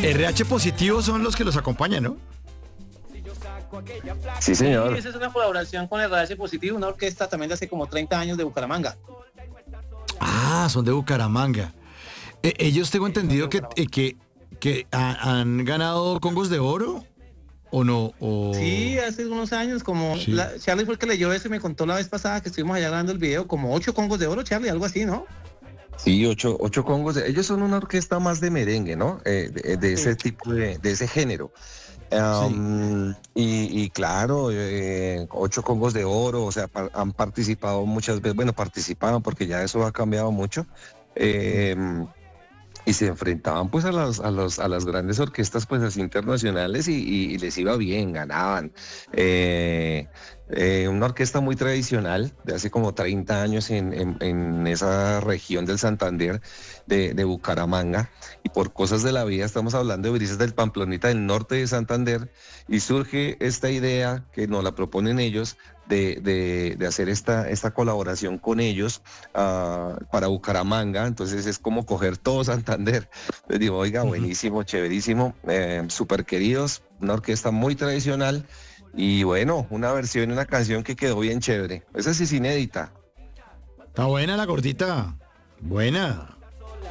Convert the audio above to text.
RH positivos son los que los acompañan, ¿no? Sí, Sí, señor. esa es una colaboración con el RH Positivo, una orquesta también de hace como 30 años de Bucaramanga. Ah, son de Bucaramanga. Ellos tengo Sí, son de entendido Bucaramanga. que han ganado Congos de Oro, ¿o no? Sí, hace unos años, Sí. Charlie fue el que leyó eso y me contó la vez pasada que estuvimos allá grabando el video, como 8 Congos de Oro, Charlie, algo así, ¿no? Sí, ocho congos. Ellos son una orquesta más de merengue, ¿no? De ese Sí. tipo de ese género. Sí. Y claro, 8 congos de oro, o sea, han participado muchas veces, bueno, participaban porque ya eso ha cambiado mucho. Mm. em, y se enfrentaban pues a las grandes orquestas pues así internacionales y les iba bien, ganaban. Eh, una orquesta muy tradicional de hace como 30 años en esa región del Santander de Bucaramanga, y por cosas de la vida estamos hablando de Brisas del Pamplonita del norte de Santander, y surge esta idea que nos la proponen ellos de hacer esta colaboración con ellos para Bucaramanga. Entonces es como coger todo Santander. Les digo, oiga, Ujú. buenísimo, chéverísimo, súper queridos, una orquesta muy tradicional y bueno, una versión, una canción que quedó bien chévere. Esa sí es inédita. Está buena la gordita. Buena.